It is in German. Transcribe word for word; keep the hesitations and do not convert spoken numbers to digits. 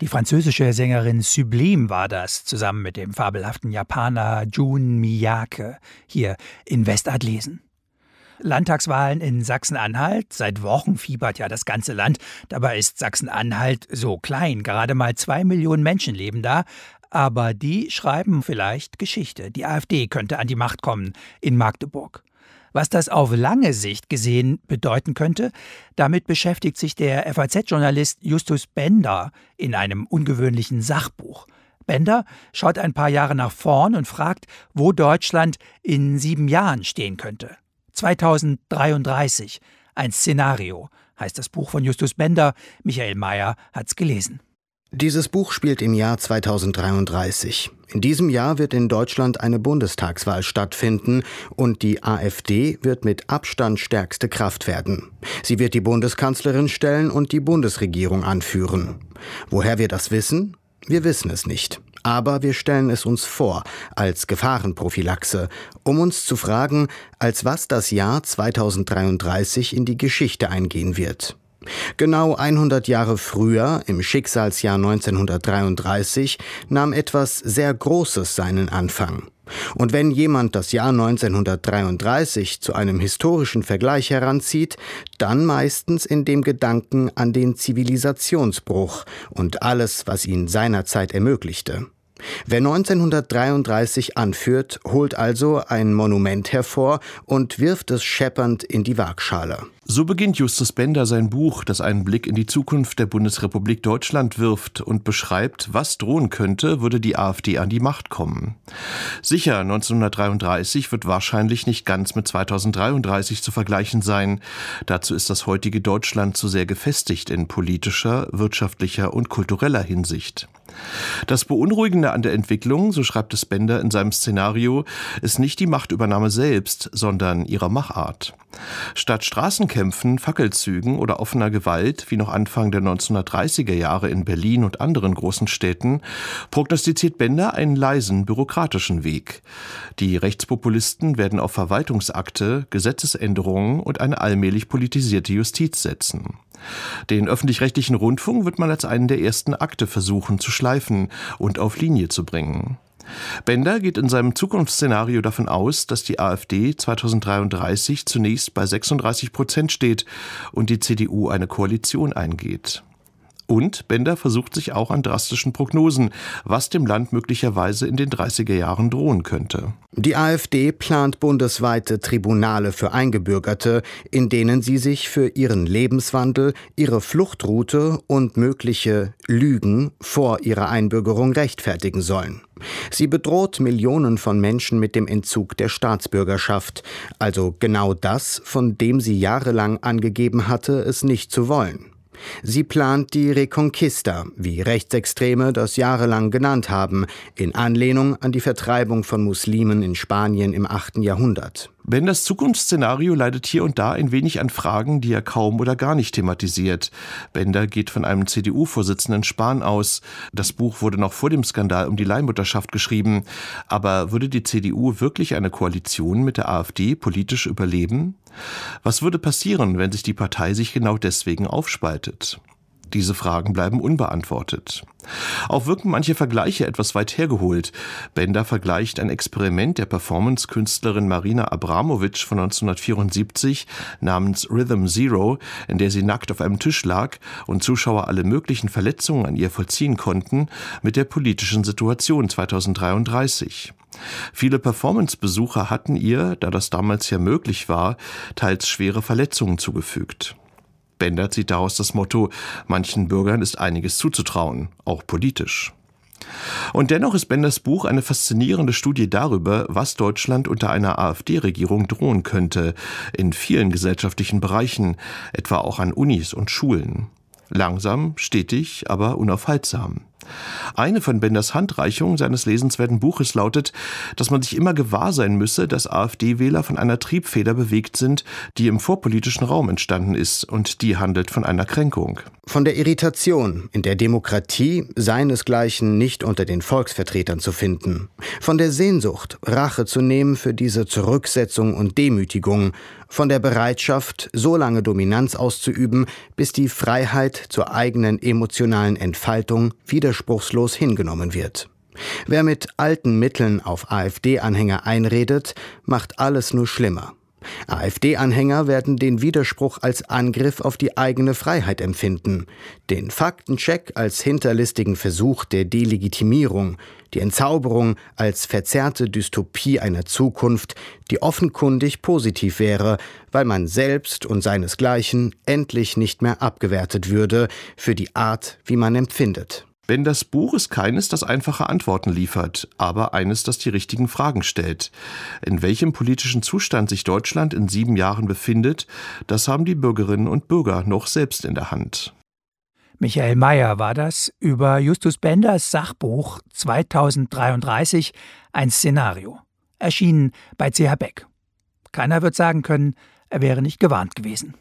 Die französische Sängerin Sublime war das, zusammen mit dem fabelhaften Japaner Jun Miyake, hier in Westadlesen. Landtagswahlen in Sachsen-Anhalt. Seit Wochen fiebert ja das ganze Land. Dabei ist Sachsen-Anhalt so klein. Gerade mal zwei Millionen Menschen leben da. Aber die schreiben vielleicht Geschichte. Die AfD könnte an die Macht kommen in Magdeburg. Was das auf lange Sicht gesehen bedeuten könnte, damit beschäftigt sich der F A Z-Journalist Justus Bender in einem ungewöhnlichen Sachbuch. Bender schaut ein paar Jahre nach vorn und fragt, wo Deutschland in sieben Jahren stehen könnte. zweitausenddreiunddreißig, ein Szenario, heißt das Buch von Justus Bender. Michael Mayer hat's gelesen. Dieses Buch spielt im Jahr zweitausenddreiunddreißig. In diesem Jahr wird in Deutschland eine Bundestagswahl stattfinden und die AfD wird mit Abstand stärkste Kraft werden. Sie wird die Bundeskanzlerin stellen und die Bundesregierung anführen. Woher wir das wissen? Wir wissen es nicht. Aber wir stellen es uns vor, als Gefahrenprophylaxe, um uns zu fragen, als was das Jahr zweitausenddreiunddreißig in die Geschichte eingehen wird. Genau hundert Jahre früher, im Schicksalsjahr neunzehnhundertdreiunddreißig, nahm etwas sehr Großes seinen Anfang. Und wenn jemand das Jahr neunzehnhundertdreiunddreißig zu einem historischen Vergleich heranzieht, dann meistens in dem Gedanken an den Zivilisationsbruch und alles, was ihn seinerzeit ermöglichte. Wer neunzehnhundertdreiunddreißig anführt, holt also ein Monument hervor und wirft es scheppernd in die Waagschale. So beginnt Justus Bender sein Buch, das einen Blick in die Zukunft der Bundesrepublik Deutschland wirft und beschreibt, was drohen könnte, würde die AfD an die Macht kommen. Sicher, neunzehnhundertdreiunddreißig wird wahrscheinlich nicht ganz mit zweitausenddreiunddreißig zu vergleichen sein. Dazu ist das heutige Deutschland zu sehr gefestigt in politischer, wirtschaftlicher und kultureller Hinsicht. Das Beunruhigende an der Entwicklung, so schreibt es Bender in seinem Szenario, ist nicht die Machtübernahme selbst, sondern ihre Machart. Statt Straßenkämpfen, Fackelzügen oder offener Gewalt, wie noch Anfang der neunzehnhundertdreißiger Jahre in Berlin und anderen großen Städten, prognostiziert Bender einen leisen, bürokratischen Weg. Die Rechtspopulisten werden auf Verwaltungsakte, Gesetzesänderungen und eine allmählich politisierte Justiz setzen. Den öffentlich-rechtlichen Rundfunk wird man als einen der ersten Akte versuchen zu schleifen und auf Linie zu bringen. Bender geht in seinem Zukunftsszenario davon aus, dass die AfD zweitausenddreiunddreißig zunächst bei sechsunddreißig Prozent steht und die C D U eine Koalition eingeht. Und Bender versucht sich auch an drastischen Prognosen, was dem Land möglicherweise in den dreißiger Jahren drohen könnte. Die AfD plant bundesweite Tribunale für Eingebürgerte, in denen sie sich für ihren Lebenswandel, ihre Fluchtroute und mögliche Lügen vor ihrer Einbürgerung rechtfertigen sollen. Sie bedroht Millionen von Menschen mit dem Entzug der Staatsbürgerschaft, also genau das, von dem sie jahrelang angegeben hatte, es nicht zu wollen. Sie plant die Reconquista, wie Rechtsextreme das jahrelang genannt haben, in Anlehnung an die Vertreibung von Muslimen in Spanien im achten Jahrhundert. Benders Zukunftsszenario leidet hier und da ein wenig an Fragen, die er kaum oder gar nicht thematisiert. Bender geht von einem C D U-Vorsitzenden Spahn aus. Das Buch wurde noch vor dem Skandal um die Leihmutterschaft geschrieben. Aber würde die C D U wirklich eine Koalition mit der AfD politisch überleben? Was würde passieren, wenn sich die Partei sich genau deswegen aufspaltet? Diese Fragen bleiben unbeantwortet. Auch wirken manche Vergleiche etwas weit hergeholt. Bender vergleicht ein Experiment der Performance-Künstlerin Marina Abramovic von neunzehnhundertvierundsiebzig namens Rhythm Zero, in der sie nackt auf einem Tisch lag und Zuschauer alle möglichen Verletzungen an ihr vollziehen konnten, mit der politischen Situation zweitausenddreiunddreißig. Viele Performance-Besucher hatten ihr, da das damals ja möglich war, teils schwere Verletzungen zugefügt. Bender zieht daraus das Motto, manchen Bürgern ist einiges zuzutrauen, auch politisch. Und dennoch ist Benders Buch eine faszinierende Studie darüber, was Deutschland unter einer AfD-Regierung drohen könnte, in vielen gesellschaftlichen Bereichen, etwa auch an Unis und Schulen. Langsam, stetig, aber unaufhaltsam. Eine von Benders Handreichungen seines lesenswerten Buches lautet, dass man sich immer gewahr sein müsse, dass AfD-Wähler von einer Triebfeder bewegt sind, die im vorpolitischen Raum entstanden ist, und die handelt von einer Kränkung. Von der Irritation, in der Demokratie seinesgleichen nicht unter den Volksvertretern zu finden. Von der Sehnsucht, Rache zu nehmen für diese Zurücksetzung und Demütigung. von der Bereitschaft, so lange Dominanz auszuüben, bis die Freiheit zur eigenen emotionalen Entfaltung widerspruchslos hingenommen wird. Wer mit alten Mitteln auf AfD-Anhänger einredet, macht alles nur schlimmer. AfD-Anhänger werden den Widerspruch als Angriff auf die eigene Freiheit empfinden, den Faktencheck als hinterlistigen Versuch der Delegitimierung, die Entzauberung als verzerrte Dystopie einer Zukunft, die offenkundig positiv wäre, weil man selbst und seinesgleichen endlich nicht mehr abgewertet würde für die Art, wie man empfindet. Benders Buch ist keines, das einfache Antworten liefert, aber eines, das die richtigen Fragen stellt. In welchem politischen Zustand sich Deutschland in sieben Jahren befindet, das haben die Bürgerinnen und Bürger noch selbst in der Hand. Michael Mayer war das über Justus Benders Sachbuch zweitausenddreiunddreißig, ein Szenario. Erschienen bei C H Beck. Keiner wird sagen können, er wäre nicht gewarnt gewesen.